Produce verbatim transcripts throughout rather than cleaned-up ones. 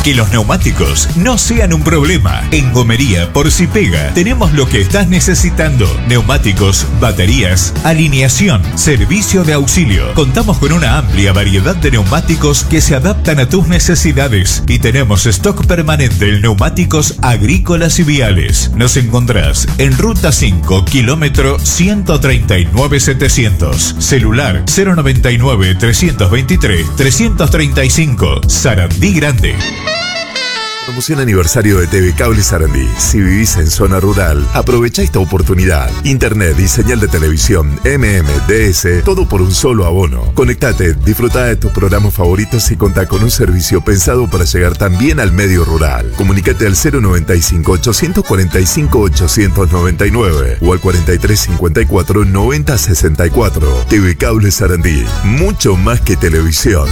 Que los neumáticos no sean un problema. En Gomería por Si Pega tenemos lo que estás necesitando. Neumáticos, baterías, alineación, servicio de auxilio. Contamos con una amplia variedad de neumáticos que se adaptan a tus necesidades y tenemos stock permanente en neumáticos agrícolas y viales. Nos encontrás en Ruta cinco, kilómetro ciento treinta y nueve setecientos. Celular cero noventa y nueve, trescientos veintitrés, trescientos treinta y cinco. Sarandí Grande. Promoción aniversario de T V Cable Sarandí. Si vivís en zona rural, aprovecha esta oportunidad. Internet y señal de televisión M M D S, todo por un solo abono. Conectate, disfruta de tus programas favoritos y contá con un servicio pensado para llegar también al medio rural. Comunicate al cero noventa y cinco, ochocientos cuarenta y cinco, ochocientos noventa y nueve o al cuarenta y tres cincuenta y cuatro, noventa sesenta y cuatro. T V Cable Sarandí, mucho más que televisión.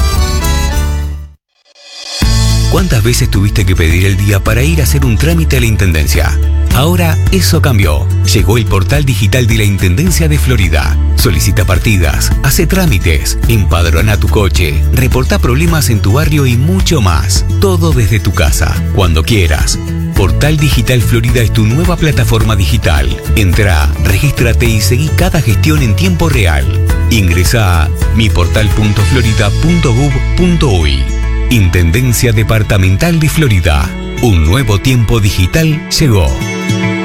¿Cuántas veces tuviste que pedir el día para ir a hacer un trámite a la Intendencia? Ahora eso cambió. Llegó el portal digital de la Intendencia de Florida. Solicita partidas, hace trámites, empadrona tu coche, reporta problemas en tu barrio y mucho más. Todo desde tu casa, cuando quieras. Portal Digital Florida es tu nueva plataforma digital. Entrá, regístrate y seguí cada gestión en tiempo real. Ingresá a mi portal punto florida punto gov punto uy. Intendencia Departamental de Florida. Un nuevo tiempo digital llegó.